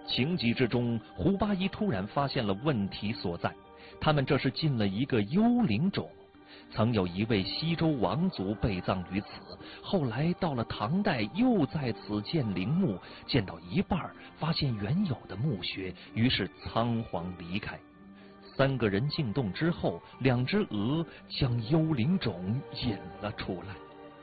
情急之中，胡八一突然发现了问题所在，他们这是进了一个幽灵冢。曾有一位西周王族被葬于此，后来到了唐代又在此建陵墓，建到一半发现原有的墓穴，于是仓皇离开。3个人进洞之后，2只鹅将幽灵冢引了出来。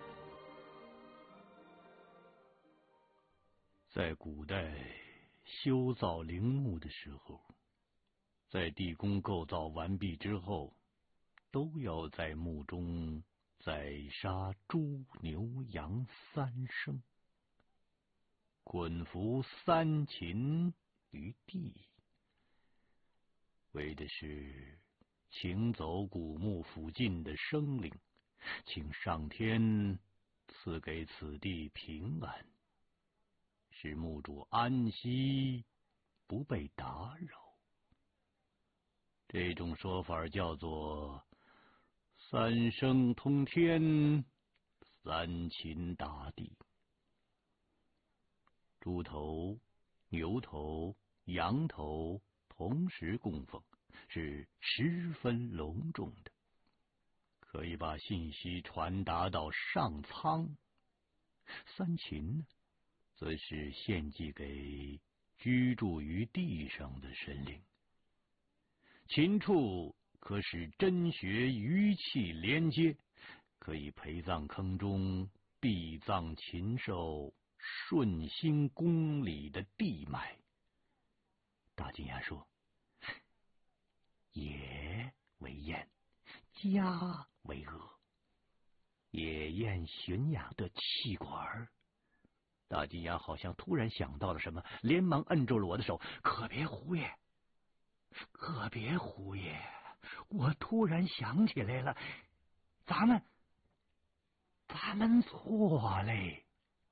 在古代修造陵墓的时候，在地宫构造完毕之后，都要在墓中宰杀猪牛羊3牲，捆缚3禽于地，为的是请走古墓附近的生灵，请上天赐给此地平安，使墓主安息，不被打扰。这种说法叫做3牲通天，3禽达地。猪头、牛头、羊头同时供奉，是十分隆重的，可以把信息传达到上苍。3禽呢，则是献祭给居住于地上的神灵。禽畜可使真穴余气连接，可以陪葬坑中必葬禽兽顺心公里的地脉。大金牙说：野为燕，家为鹅，野燕驯养的气管。大金牙好像突然想到了什么，连忙摁住了我的手：可别胡爷，可别胡爷，我突然想起来了，咱们错嘞。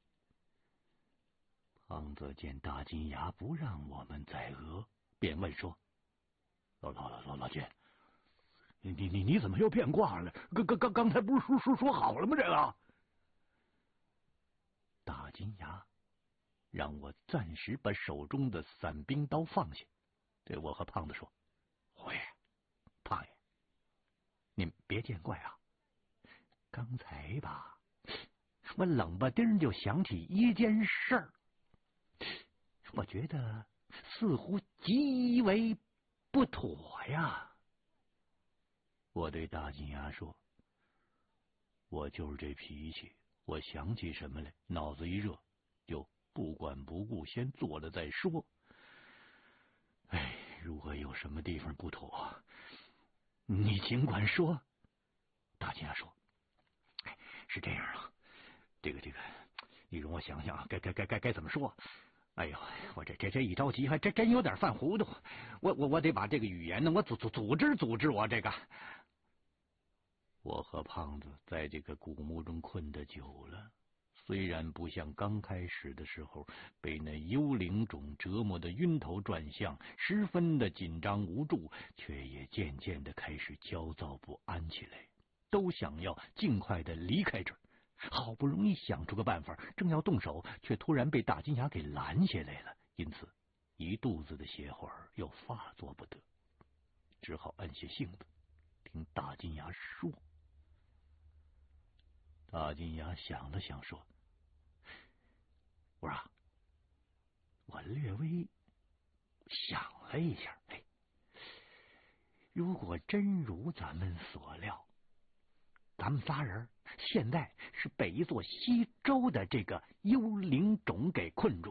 胖子见大金牙不让我们宰鹅，便问说：老金，你怎么又变卦了？刚才不是说好了吗？这个大金牙让我暂时把手中的伞兵刀放下，对我和胖子说：胡爷、胖爷，你们别见怪啊，刚才吧，我冷不丁就想起一件事儿，我觉得似乎极为不妥呀。我对大金牙说：我就是这脾气，我想起什么来，脑子一热，就不管不顾，先做了再说。如果有什么地方不妥，你尽管说。大金牙说：是这样啊，这个，你容我想想，该怎么说？哎呦，我这一着急，还真有点犯糊涂。我得把这个语言呢，我组织我这个。我和胖子在这个古墓中困得久了，虽然不像刚开始的时候被那幽灵种折磨得晕头转向，十分的紧张无助，却也渐渐的开始焦躁不安起来，都想要尽快的离开这儿。好不容易想出个办法，正要动手，却突然被大金牙给拦下来了，因此一肚子的邪火又发作不得，只好按下性子听大金牙说。大金牙想了想说：我说我略微想了一下，如果真如咱们所料，咱们仨人现在是被一座西周的这个幽灵种给困住。